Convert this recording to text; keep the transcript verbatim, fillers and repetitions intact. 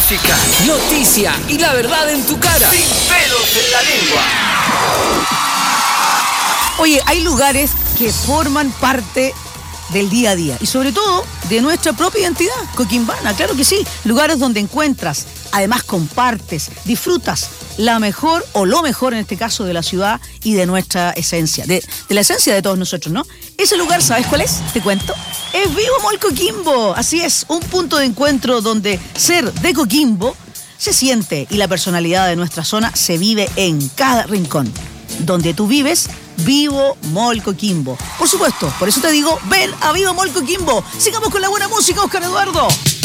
música, noticia y la verdad en tu cara. Sin pelos en la lengua. Oye, hay lugares que forman parte del día a día y sobre todo de nuestra propia identidad coquimbana, claro que sí. Lugares donde encuentras, además compartes, disfrutas la mejor o lo mejor en este caso de la ciudad y de nuestra esencia, de, de la esencia de todos nosotros, ¿no? Ese lugar, ¿sabes cuál es? Te cuento. Es Vivo Mall Coquimbo. Así es, un punto de encuentro donde ser de Coquimbo se siente y la personalidad de nuestra zona se vive en cada rincón. Donde tú vives, Vivo Mall Coquimbo. Por supuesto, por eso te digo, ven a Vivo Mall Coquimbo. Sigamos con la buena música, Oscar Eduardo.